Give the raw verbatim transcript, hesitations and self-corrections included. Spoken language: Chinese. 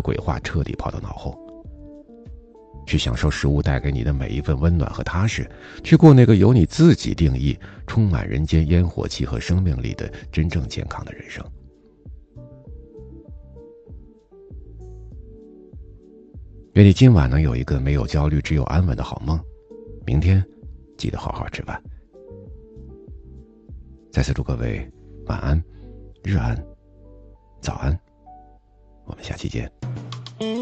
鬼话彻底抛到脑后，去享受食物带给你的每一份温暖和踏实，去过那个由你自己定义、充满人间烟火气和生命力的真正健康的人生。愿你今晚能有一个没有焦虑只有安稳的好梦，明天记得好好吃饭。再次祝各位晚安、日安、早安，我们下期见。